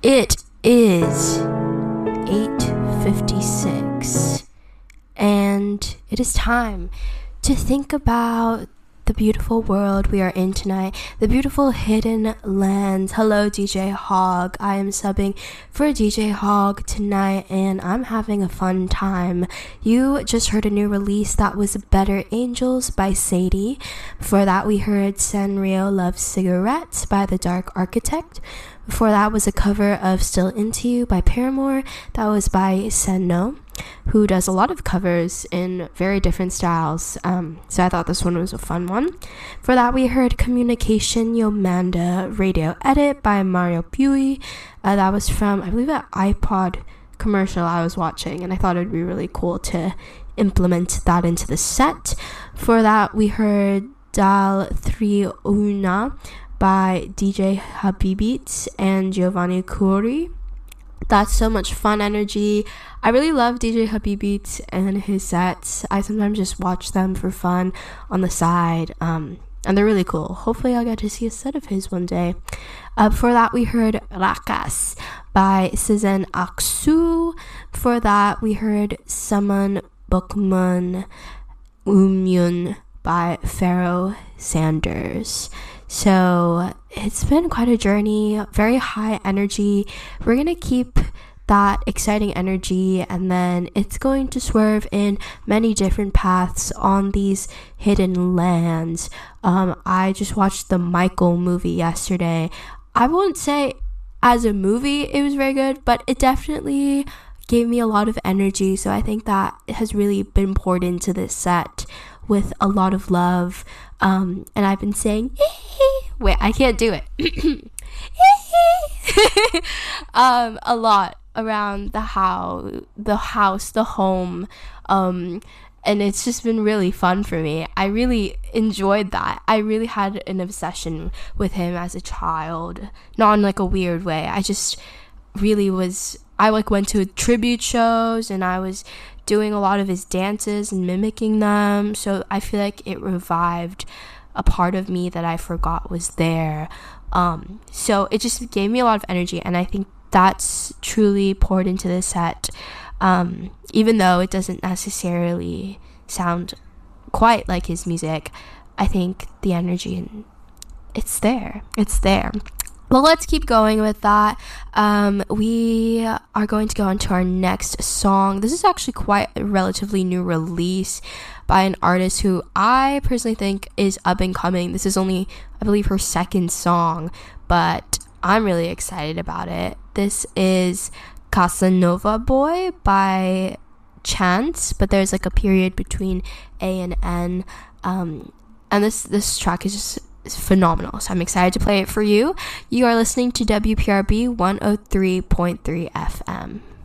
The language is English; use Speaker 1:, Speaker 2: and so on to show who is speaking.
Speaker 1: It is 8:56 and it is time to think about the beautiful world we are in tonight, the beautiful hidden lands. Hello, DJ Hog. I am subbing for DJ Hog tonight and I'm having a fun time. You just heard a new release that was Better Angels by Sadie. Before that, we heard Sanrio Loves Cigarettes by The Dark Architect. Before that was a cover of Still Into You by Paramore. That was by Senno, who does a lot of covers in very different styles. So I thought this one was a fun one. For that, we heard Communication Yomanda Radio Edit by Mario Pui. That was from, I believe, an iPod commercial I was watching, and I thought it'd be really cool to implement that into the set. For that, we heard Dal 3 Una by DJ Habibit and Giovanni Curi. That's so much fun energy. I really love DJ Habibit and his sets. I sometimes just watch them for fun on the side, and they're really cool. Hopefully I'll get to see a set of his one day. Before that, we heard Rakas by Sezen Aksu. Before that, we heard Saman Bokmun Umyun by Pharoah Sanders. So it's been quite a journey, very high energy. We're going to keep that exciting energy, and then it's going to swerve in many different paths on these hidden lands. I just watched the Michael movie yesterday. I won't say as a movie it was very good, but it definitely gave me a lot of energy. So I think that has really been poured into this set with a lot of love. And I've been saying, wait, I can't do it. A lot around the house, the home. And it's just been really fun for me. I really enjoyed that. I really had an obsession with him as a child. Not in like a weird way. I just really was, I like went to tribute shows and I was doing a lot of his dances and mimicking them. So I feel like it revived a part of me that I forgot was there. So it just gave me a lot of energy, and I think that's truly poured into the set. Even though it doesn't necessarily sound quite like his music, I think the energy, it's there. Well, let's keep going with that. We are going to go on to our next song. This is actually quite a relatively new release by an artist who I personally think is up and coming. This is only, I believe, her second song, but I'm really excited about it. This is Casanova Boy by Chance, but there's like a period between A and N. And this track is just phenomenal, so I'm excited to play it for you. You are listening to WPRB 103.3 FM.